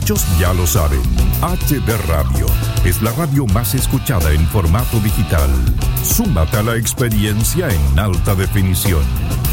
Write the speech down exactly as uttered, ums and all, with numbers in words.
Muchos ya lo saben, H D Radio es la radio más escuchada en formato digital. Súmate a la experiencia en alta definición.